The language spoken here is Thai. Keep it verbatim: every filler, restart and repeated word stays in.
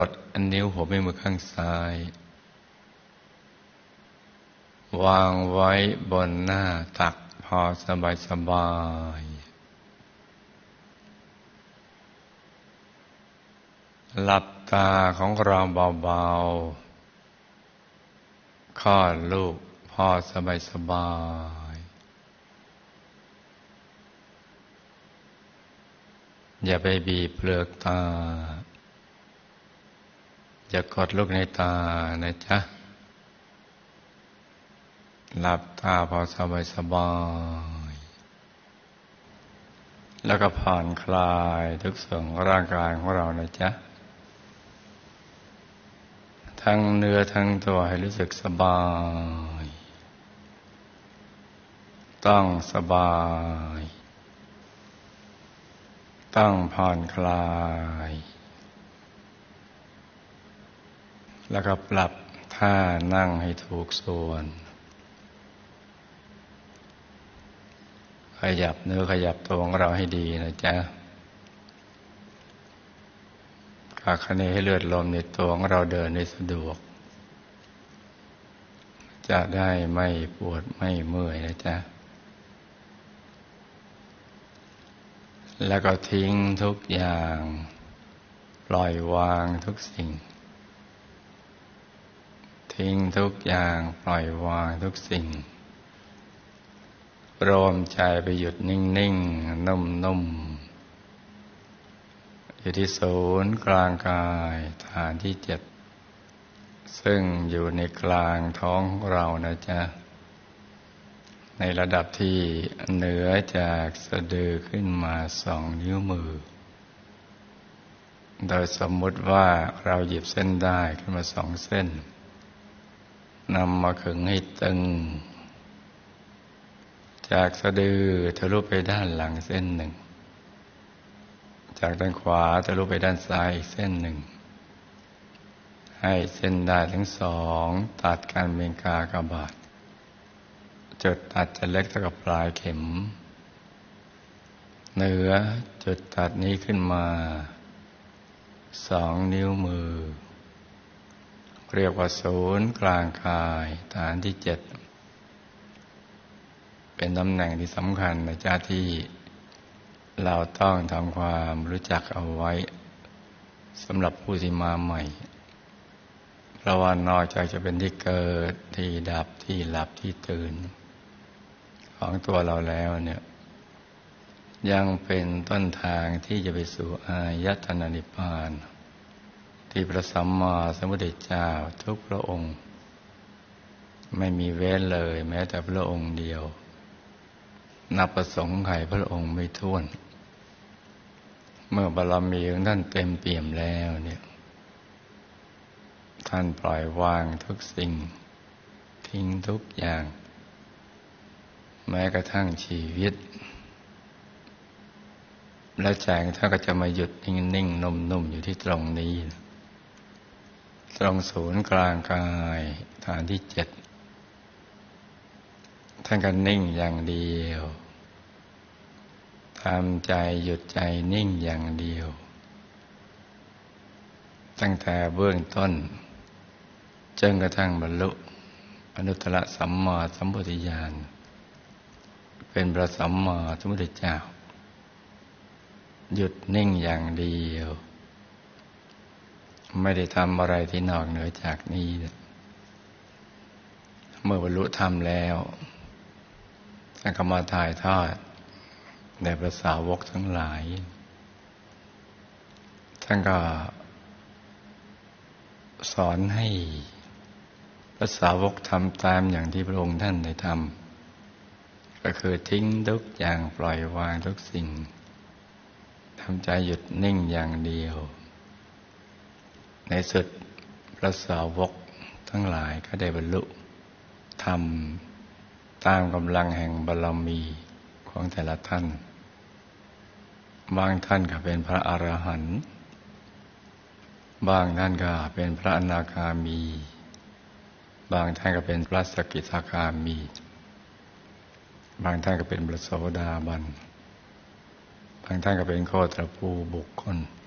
กดอันนิ้วหัวแม่มือข้างซ้ายวางไว้บนหน้าตักพอสบายสบายหลับตาของเราเบาๆคลอดลูกพอสบายสบายอย่าไปบีบเปลือกตาอย่ากดลูกในตานะจ๊ะหลับตาพอสบายสบายแล้วก็ผ่อนคลายทุกส่วนของร่างกายของเรานะจ๊ะทั้งเนื้อทั้งตัวให้รู้สึกสบายต้องสบายต้องผ่อนคลายแล้วก็ปรับท่านั่งให้ถูกส่วนขยับเนื้อขยับตัวของเราให้ดีนะจ๊ะกาคะเนให้เลือดลมในตัวของเราเดินได้สะดวกจะได้ไม่ปวดไม่เมื่อยนะจ๊ะแล้วก็ทิ้งทุกอย่างปล่อยวางทุกสิ่งทิ้งทุกอย่างปล่อยวางทุกสิ่งรวมใจไปหยุดนิ่งๆนุ่มๆอยู่ที่ศูนย์กลางกายฐานที่เจ็ดซึ่งอยู่ในกลางท้องของเรานะจ๊ะในระดับที่เหนือจากสะดือขึ้นมาสองนิ้วมือโดยสมมุติว่าเราหยิบเส้นได้ขึ้นมาสองเส้นนำมาขึงให้ตึงจากสะดือทะลุไปด้านหลังเส้นหนึ่งจากด้านขวาทะลุไปด้านซ้ายอีกเส้นหนึ่งให้เส้นได้ทั้งสองตัดกันเป็นกากบาทจุดตัดจะเล็กเท่ากับปลายเข็มเหนือจุดตัดนี้ขึ้นมาสองนิ้วมือเรียกว่าศูนย์กลางกายฐานที่เจ็ดเป็นตำแหน่งที่สำคัญนะจ๊ะที่เราต้องทำความรู้จักเอาไว้สำหรับผู้ที่มาใหม่เพราะว่านอกจากจะเป็นที่เกิดที่ดับที่หลับที่ตื่นของตัวเราแล้วเนี่ยยังเป็นต้นทางที่จะไปสู่อายตนะนิพพานที่พระสัมมาสัมพุทธเจ้าทุกพระองค์ไม่มีเว้นเลยแม้แต่พระองค์เดียวนับประสงค์ไขพระองค์ไม่ถ้วนเมื่อบารมีของท่านเต็มเปี่ยมแล้วเนี่ยท่านปล่อยวางทุกสิ่งทิ้งทุกอย่างแม้กระทั่งชีวิตและใจของท่านก็จะมาหยุดนิ่งๆนุ่มๆอยู่ที่ตรงนี้ตรงศูนย์กลางกายฐานที่เจ็ดท่านก็นิ่งอย่างเดียวทำใจหยุดใจนิ่งอย่างเดียวตั้งแต่เบื้องต้นจนกระทั่งบรรลุอนุตตรสัมมาสัมโพธิญาณเป็นพระสัมมาสัมพุทธเจ้าหยุดนิ่งอย่างเดียวไม่ได้ทำอะไรที่นอกเหนือจากนี้เมื่อบรรลุธรรมแล้วท่านก็มาถ่ายทอดแด่พระสาวกทั้งหลายท่านก็สอนให้พระสาวกทำตามอย่างที่พระองค์ท่านได้ทำก็คือทิ้งทุกอย่างปล่อยวางทุกสิ่งทำใจหยุดนิ่งอย่างเดียวในสุดพระสาวกทั้งหลายก็ได้บรรลุธรรมตามกำลังแห่งบารมีของแต่ละท่านบางท่านก็เป็นพระอรหันต์บางท่านก็เป็นพระอนาคามีบางท่านก็เป็นพระสกิทาคามีบางท่านก็เป็นพระโสดาบันบางท่านก็เป็นโคตรภูบุคคล